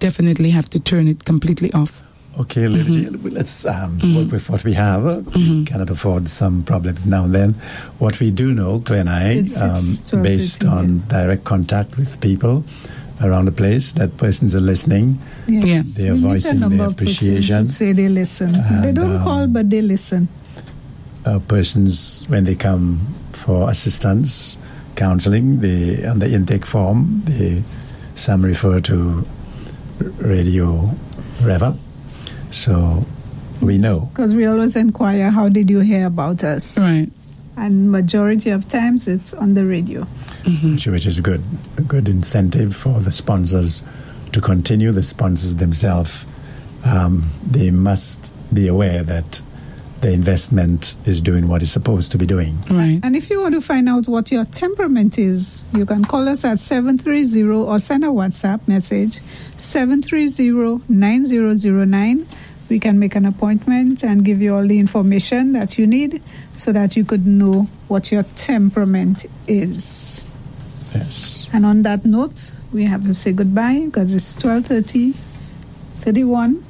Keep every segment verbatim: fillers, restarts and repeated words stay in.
definitely have to turn it completely off. Okay, mm-hmm. let's um, mm-hmm. work with what we have. Mm-hmm. We cannot afford some problems now and then. What we do know, Claire and I, it's, it's um, based on yeah. direct contact with people around the place, that persons are listening. Yes. yes. They are voicing their appreciation. Say they listen. And, they don't um, call, but they listen. Uh, persons, when they come for assistance, counseling, they on the intake form, they some refer to Radio Rev Up. So we know. Because we always inquire, how did you hear about us? Right. And majority of times it's on the radio. Mm-hmm. Which, which is good. A good incentive for the sponsors to continue. The sponsors themselves, um, they must be aware that the investment is doing what it's supposed to be doing. Right. And if you want to find out what your temperament is, you can call us at seven three zero or send a WhatsApp message, seven three zero, nine zero zero nine. We can make an appointment and give you all the information that you need so that you could know what your temperament is. Yes. And on that note, we have to say goodbye because it's twelve thirty, thirty-one.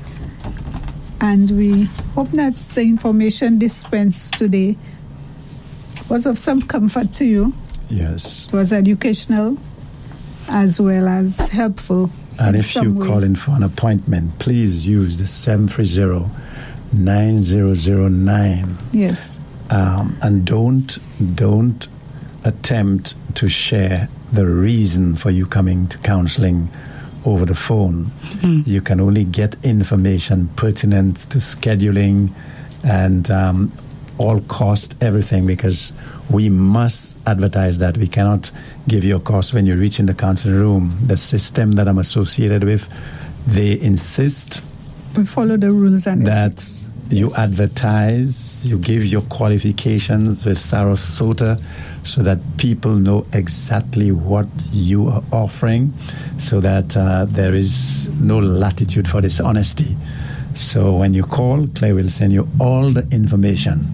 And we hope that the information dispensed today was of some comfort to you. Yes. It was educational as well as helpful. And if you way. call in for an appointment, please use the seven three zero, nine zero zero nine. Yes. Um, and don't, don't attempt to share the reason for you coming to counseling over the phone. Mm. You can only get information pertinent to scheduling and um, all cost, everything, because we must advertise that. We cannot give you a cost when you reach in the counseling room. The system that I'm associated with, they insist we follow the rules and that ethics. You yes. advertise, you give your qualifications with Sarasota so that people know exactly what you are offering, so that uh, there is no latitude for dishonesty. So when you call, Claire will send you all the information.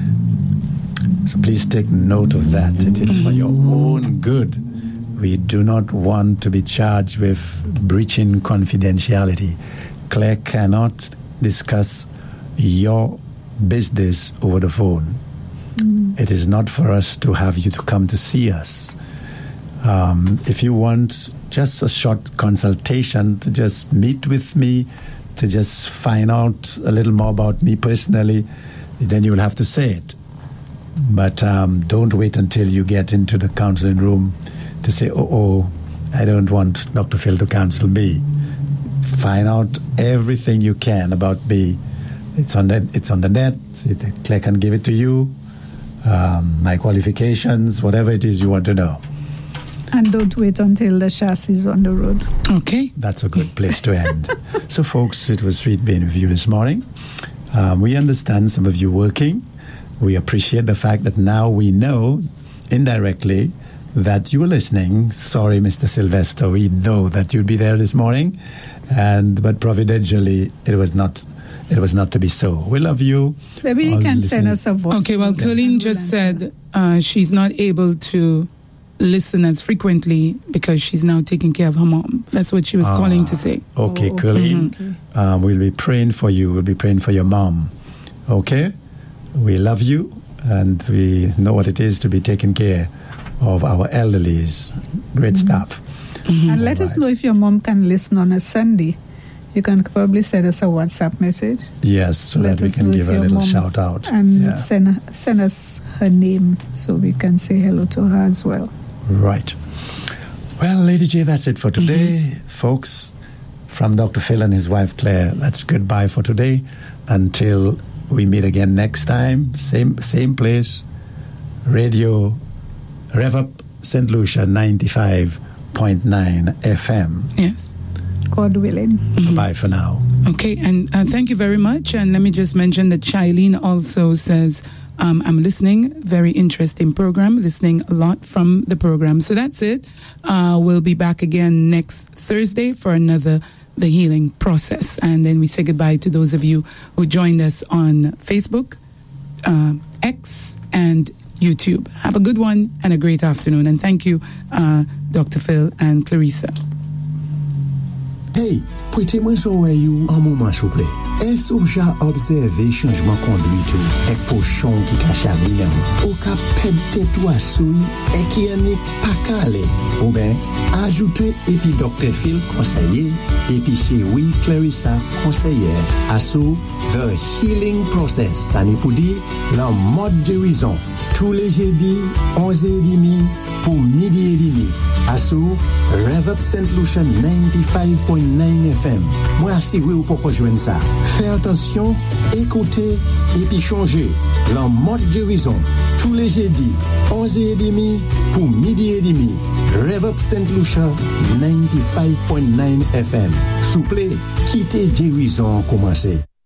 So please take note of that. It is for your own good. We do not want to be charged with breaching confidentiality. Claire cannot discuss your business over the phone. Mm. It is not for us to have you to come to see us. Um, if you want just a short consultation to just meet with me, to just find out a little more about me personally, then you will have to say it. But um, don't wait until you get into the counseling room to say, oh, oh, I don't want Doctor Phil to counsel me. Find out everything you can about me. It's on the, it's on the net. It, Claire can give it to you. Um, my qualifications, whatever it is you want to know. And don't wait until the chassis is on the road. Okay. That's a good place to end. So, folks, it was sweet being with you this morning. Um, we understand some of you working. We appreciate the fact that now we know indirectly that you were listening. Sorry, Mister Sylvester, we know that you'd be there this morning, and but providentially it was not. It was not to be so. We love you. Maybe you can send us a voice. Okay, well, Colleen just said uh, she's not able to listen as frequently because she's now taking care of her mom. That's what she was ah, calling to say. Okay, oh, okay. Colleen, Mm-hmm. um, we'll be praying for you. We'll be praying for your mom. Okay? We love you, and we know what it is to be taking care of our elderlies. Great mm-hmm. stuff. Mm-hmm. And let right. us know if your mom can listen on a Sunday. You can probably send us a WhatsApp message. Yes, so Let that we can give her a little shout out. And yeah. send, send us her name so we can say hello to her as well. Right. Well, Lady J, that's it for today. Mm-hmm. Folks, from Doctor Phil and his wife Claire, that's goodbye for today. Until we meet again next time, same same place, Radio Rev Up Saint Lucia ninety-five point nine F M. Yes. God willing. Mm-hmm. Bye for now. Okay, and uh, thank you very much. And let me just mention that Shailene also says, um, I'm listening. Very interesting program. Listening a lot from the program. So that's it. Uh, we'll be back again next Thursday for another The Healing Process. And then we say goodbye to those of you who joined us on Facebook, uh, X, and YouTube. Have a good one and a great afternoon. And thank you, uh, Doctor Phil and Clarissa. Hey, prêtez-moi son you un moment s'il vous plaît. Est-ce que j'ai observé changement conduit tout et pochon qui cache à mineur au cap peut-être toi souille et qui n'est pas calé ou bien ajouter et puis docteur Phil conseiller et puis chez oui Clarissa conseillère à sous The Healing Process ça n'est pour dire la mode guérison tous les jeudis onze heures trente pour midi et demi à sous Rev Up Saint Lucia ninety-five point nine F M. Moi assuré ou pourquoi joindre ça. Fais attention, écoutez et puis changez. La mode guérison tous les jeudis onze heures trente pour midi et demi. Rev Up Saint Lucia ninety-five point nine F M. S'il vous plaît, quittez guérison commencer.